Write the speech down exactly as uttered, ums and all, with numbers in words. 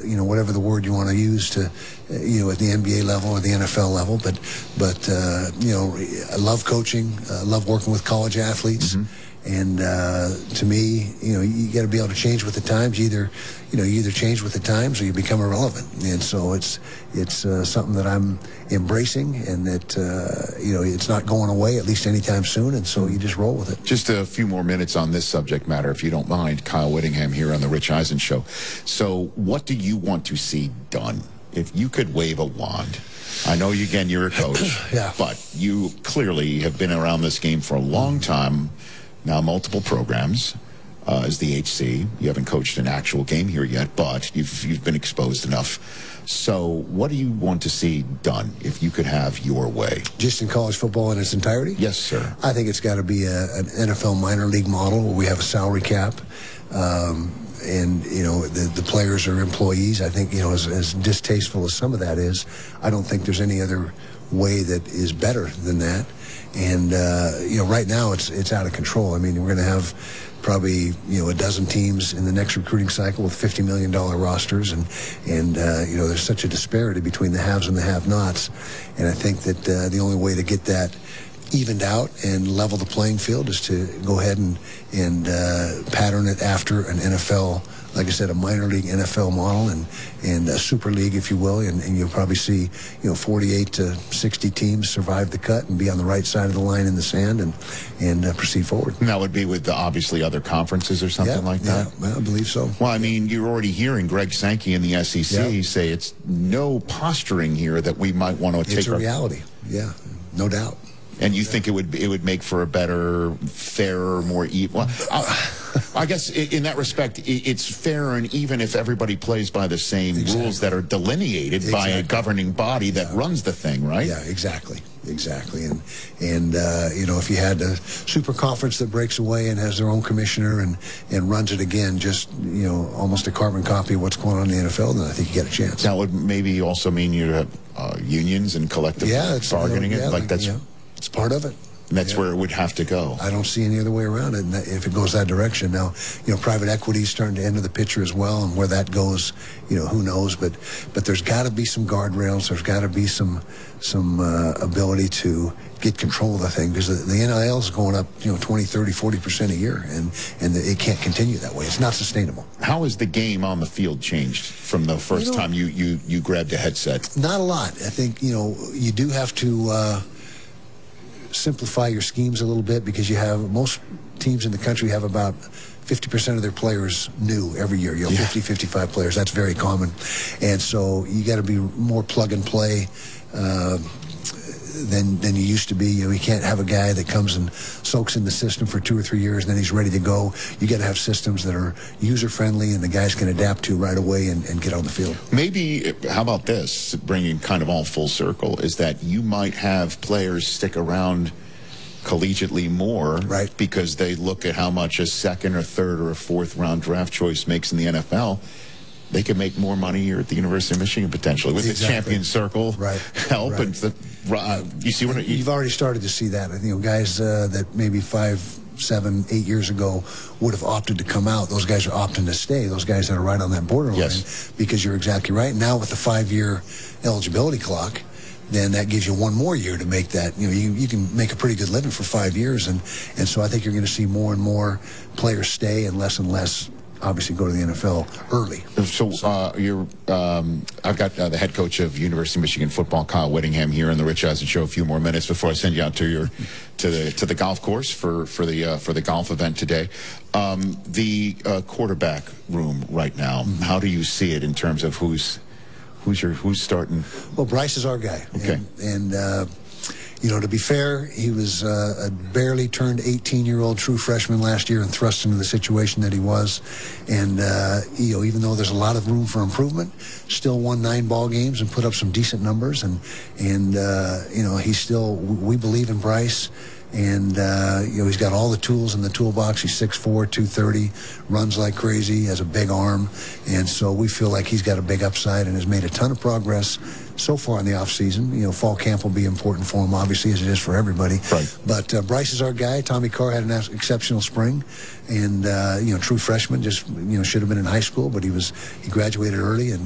you know, whatever the word you want to use to, you know, at the N B A level or the N F L level. But, but uh, you know, I love coaching. I love working with college athletes. Mm-hmm. And uh, to me, you know, you got to be able to change with the times. You either, you know, you either change with the times or you become irrelevant. And so it's it's uh, something that I'm embracing, and that uh, you know, it's not going away, at least anytime soon. And so you just roll with it. Just a few more minutes on this subject matter, if you don't mind. Kyle Whittingham here on the Rich Eisen Show. So, what do you want to see done? If you could wave a wand. I know, you, again, you're a coach, yeah. but you clearly have been around this game for a long time. Now, multiple programs uh, as the H C. You haven't coached an actual game here yet, but you've you've been exposed enough. So, what do you want to see done if you could have your way? Just in college football in its entirety? Yes, sir. I think it's got to be a, an N F L minor league model where we have a salary cap. Um, and, you know, the, the players are employees. I think, you know, as, as distasteful as some of that is, I don't think there's any other way that is better than that. And, uh, you know, right now it's it's out of control. I mean, we're going to have probably, you know, a dozen teams in the next recruiting cycle with fifty million dollars rosters. And, and uh, you know, there's such a disparity between the haves and the have-nots. And I think that uh, the only way to get that evened out and level the playing field is to go ahead and, and uh, pattern it after an N F L, like I said, a minor league N F L model, and, and a super league, if you will, and, and you'll probably see, you know, forty-eight to sixty teams survive the cut and be on the right side of the line in the sand, and, and uh, proceed forward. And that would be with the, obviously, other conferences or something yeah, like that? Yeah, I believe so. Well, I mean, you're already hearing Greg Sankey in the S E C yeah. say it's no posturing here that we might want to take. It's a reality, yeah, no doubt. And you think it would it would make for a better, fairer, more even? Well, I, I guess in that respect, it's fair and even if everybody plays by the same exactly. rules that are delineated exactly. by a governing body that yeah. runs the thing, right? Yeah, exactly, exactly. And and uh, you know, if you had a super conference that breaks away and has their own commissioner and and runs it again, just you know, almost a carbon copy of what's going on in the N F L, then I think you get a chance. That would maybe also mean you have uh, unions and collective yeah, it's, bargaining. You know, yeah, it like like, that's. Yeah. It's part of it. And that's yeah. where it would have to go. I don't see any other way around it, and that, if it goes that direction. Now, you know, private equity is starting to enter the picture as well, and where that goes, you know, who knows? But but there's got to be some guardrails. There's got to be some some uh, ability to get control of the thing, because the, the N I L is going up, you know, twenty, thirty, forty percent a year, and and the, it can't continue that way. It's not sustainable. How has the game on the field changed from the first you know, time you, you, you grabbed a headset? Not a lot. I think, you know, you do have to uh, simplify your schemes a little bit, because you have, most teams in the country have about fifty percent of their players new every year. You know, yeah. fifty, fifty-five players. That's very common. And so you got to be more plug and play uh, than than you used to be. You know, you can't have a guy that comes and soaks in the system for two or three years and then he's ready to go. You got to have systems that are user friendly and the guys can adapt to right away and, and get on the field. Maybe, how about this, bringing kind of all full circle, is that you might have players stick around collegiately more, right, because they look at how much a second or third or a fourth round draft choice makes in the N F L. They could make more money here at the University of Michigan potentially with exactly. the champion circle right. help. Right. And the, uh, you see what it, you've already started to see that. You know, guys uh, that maybe five, seven, eight years ago would have opted to come out. Those guys are opting to stay. Those guys that are right on that borderline, yes. because you're exactly right. Now with the five-year eligibility clock, then that gives you one more year to make that. You know, you, you can make a pretty good living for five years, and and so I think you're going to see more and more players stay and less and less obviously go to the N F L early. So, uh, you're, um, I've got uh, the head coach of University of Michigan football, Kyle Whittingham, here on the Rich Eisen Show. A few more minutes before I send you out to your to the to the golf course for for the uh, for the golf event today. Um, the uh, quarterback room right now. Mm-hmm. How do you see it in terms of who's who's your who's starting? Well, Bryce is our guy. Okay, and. and uh, You know, to be fair, he was uh, a barely turned eighteen-year-old true freshman last year and thrust into the situation that he was. And, uh, you know, even though there's a lot of room for improvement, still won nine ball games and put up some decent numbers. And, and uh, you know, he's still, we believe in Bryce. And, uh, you know, he's got all the tools in the toolbox. He's six four, two thirty, runs like crazy, has a big arm. And so we feel like he's got a big upside and has made a ton of progress so far in the offseason. You know, fall camp will be important for him, obviously, as it is for everybody. Right. But uh, Bryce is our guy. Tommy Carr had an exceptional spring. And, uh, you know, true freshman, just, you know, should have been in high school, but he was, he graduated early and,